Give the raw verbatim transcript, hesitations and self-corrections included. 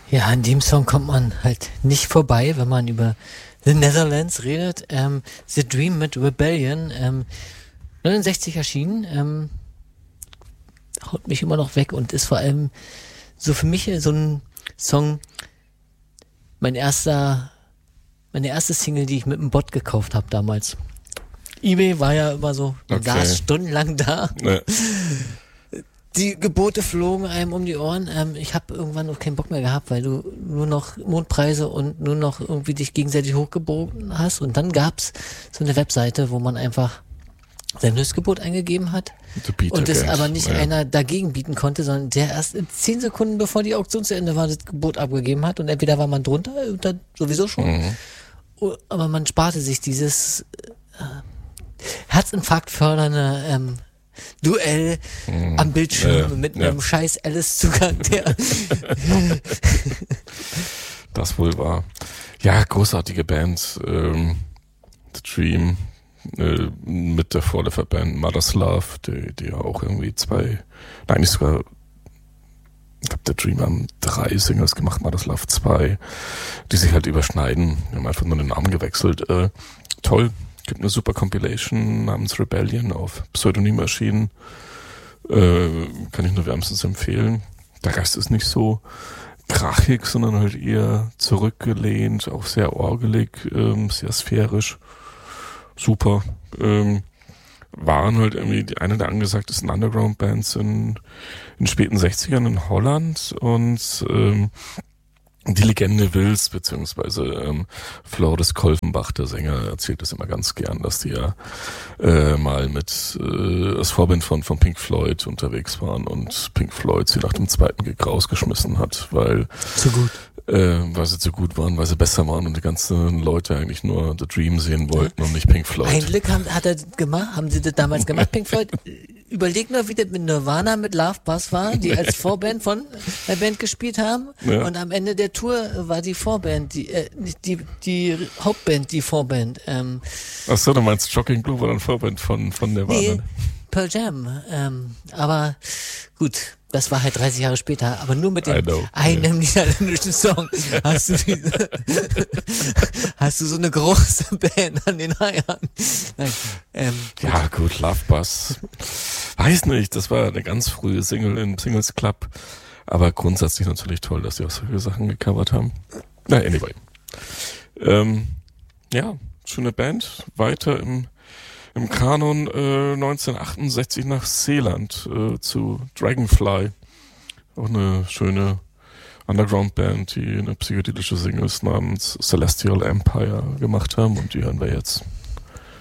Ja, an dem Song kommt man halt nicht vorbei, wenn man über The Netherlands redet. Ähm, The Dream mit Rebellion, ähm, neunundsechzig erschienen, ähm, haut mich immer noch weg und ist vor allem so für mich so ein Song, mein erster, meine erste Single, die ich mit einem Bot gekauft habe damals. eBay war ja immer so, man Okay. saß stundenlang da. Ne. Die Gebote flogen einem um die Ohren. Ähm, ich habe irgendwann noch keinen Bock mehr gehabt, weil du nur noch Mondpreise und nur noch irgendwie dich gegenseitig hochgebogen hast. Und dann gab's so eine Webseite, wo man einfach sein Höchstgebot eingegeben hat und es aber nicht ja. einer dagegen bieten konnte, sondern der erst in zehn Sekunden, bevor die Auktion zu Ende war, das Gebot abgegeben hat und entweder war man drunter oder sowieso schon. Mhm. Aber man sparte sich dieses äh, Herzinfarkt fördernde ähm, Duell Mhm. am Bildschirm Ja, mit ja. einem scheiß Alice-Zugang, der Das wohl war. Ja, großartige Band. Ähm, The Dream äh, mit der Vorläuferband Mother's Love, die, die ja auch irgendwie zwei, nein, nicht sogar, ich glaube, The Dream haben drei Singles gemacht, Mother's Love zwei, die sich halt überschneiden. Wir haben einfach nur den Namen gewechselt. Äh, toll. Gibt eine super Compilation namens Rebellion auf Pseudonym erschienen. Äh, kann ich nur wärmstens empfehlen. Der Rest ist nicht so krachig, sondern halt eher zurückgelehnt, auch sehr orgelig, ähm, sehr sphärisch. Super. Ähm, waren halt irgendwie die, eine der angesagtesten Underground-Bands in, in den späten sechzigern in Holland und ähm, die Legende will's, beziehungsweise ähm, Floris Kolvenbach, der Sänger, erzählt das immer ganz gern, dass die ja äh, mal mit äh, als Vorband von, von Pink Floyd unterwegs waren und Pink Floyd sie nach dem zweiten Gig rausgeschmissen hat, weil zu gut. äh, weil sie zu gut waren, weil sie besser waren und die ganzen Leute eigentlich nur The Dream sehen wollten und nicht Pink Floyd. Ein Glück haben, hat er das gemacht, haben sie das damals gemacht, Pink Floyd. Überleg nur, wie das mit Nirvana, mit Love Buzz war, die als Vorband von der Band gespielt haben. Ja. Und am Ende der Tour war die Vorband, die, äh, nicht die, die Hauptband, die Vorband. Ähm, Achso, du meinst Shocking Blue war dann Vorband von, von Nirvana? nee, Pearl Jam. Ähm, aber gut, das war halt dreißig Jahre später. Aber nur mit I dem know, einem yeah. niederländischen Song hast du, diese, hast du so eine große Band an den Eiern. Nein, ähm, Ja, gut, Love Buzz. Weiß nicht, das war eine ganz frühe Single im Singles Club. Aber grundsätzlich natürlich toll, dass sie auch solche Sachen gecovert haben. Na, anyway. Ähm, ja, schöne Band. Weiter im, im Kanon äh, neunzehnhundertachtundsechzig nach Seeland äh, zu Dragonfly. Auch eine schöne Underground-Band, die eine psychedelische Singles namens Celestial Empire gemacht haben. Und die hören wir jetzt.